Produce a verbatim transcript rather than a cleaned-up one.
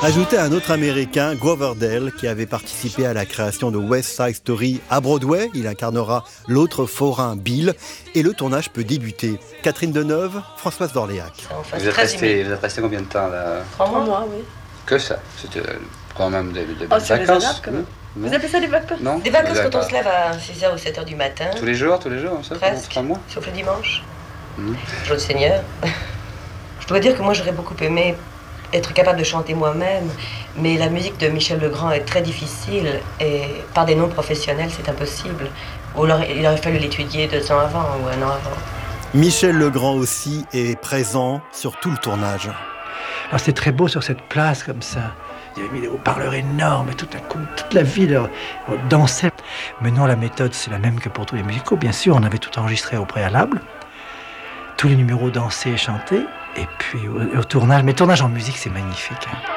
Ajoutez un autre Américain, Grover Dale, qui avait participé à la création de West Side Story à Broadway. Il incarnera l'autre forain Bill. Et le tournage peut débuter. Catherine Deneuve, Françoise d'Orléac. Vous êtes resté, vous êtes resté combien de temps là? Trois mois, oui. Que ça? C'était quand même des, des oh, vacances. Quand même. Vous appelez ça des vacances? Non. Des vacances quand on se lève à six heures ou sept heures du matin. Tous les jours, tous les jours, ça? Presque. Trois mois. Sauf le dimanche. Mmh. Jour du Seigneur. Je dois dire que moi j'aurais beaucoup aimé être capable de chanter moi-même, mais la musique de Michel Legrand est très difficile et par des non-professionnels c'est impossible. Ou alors il aurait fallu l'étudier deux ans avant ou un an avant. Michel Legrand aussi est présent sur tout le tournage. Alors c'était très beau sur cette place comme ça. Il y avait mis des haut-parleurs énormes et tout à coup, toute la ville dansait. Mais non, la méthode c'est la même que pour tous les musicaux. Bien sûr, on avait tout enregistré au préalable. Tous les numéros dansés et chantés. Et puis au, au tournage, mais tournage en musique c'est magnifique. Hein.